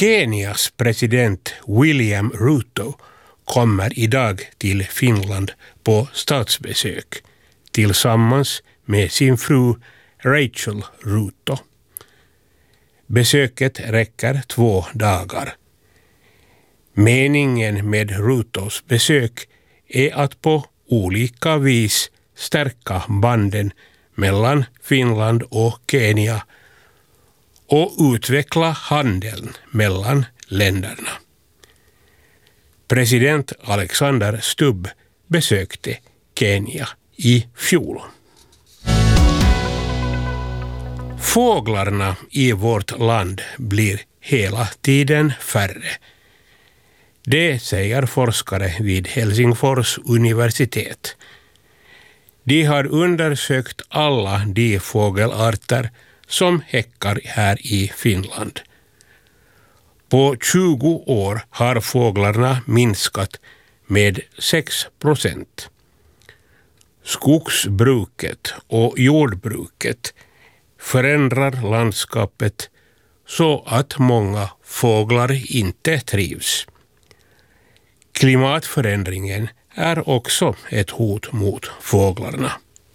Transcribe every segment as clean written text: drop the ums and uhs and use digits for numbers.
Kenias president William Ruto kommer idag till Finland på statsbesök tillsammans med sin fru Rachel Ruto. Besöket räcker 2 dagar. Meningen med Rutos besök är att på olika vis stärka banden mellan Finland och Kenya och utveckla handeln mellan länderna. President Alexander Stubb besökte Kenya i fjol. Fåglarna i vårt land blir hela tiden färre. Det säger forskare vid Helsingfors universitet. De har undersökt alla de fågelarter som häckar här i Finland. På 20 år har fåglarna minskat med 6%. Skogsbruket och jordbruket förändrar landskapet så att många fåglar inte trivs. Klimatförändringen är också ett hot mot fåglarna.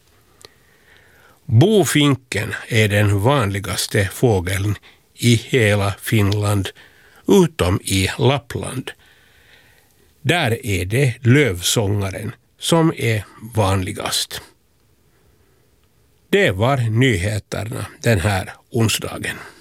Bofinken är den vanligaste fågeln i hela Finland utom i Lappland. Där är det lövsångaren som är vanligast. Det var nyheterna den här onsdagen.